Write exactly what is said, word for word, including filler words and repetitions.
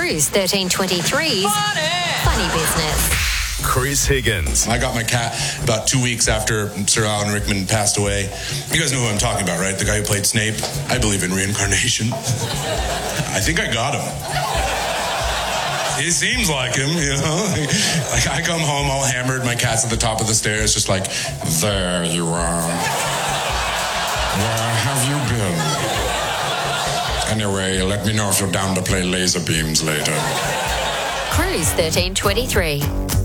Cruise thirteen twenty-three's Funny, Funny Business. Chris Higgins. I got my cat about two weeks after Sir Alan Rickman passed away. You guys know who I'm talking about, right? The guy who played Snape. I believe in reincarnation. I think I got him. It seems like him, you know. Like I come home all hammered, my cat's at the top of the stairs, just like, there you are. Where have you been? Anyway, let me know if you're down to play laser beams later. Cruise thirteen twenty-three.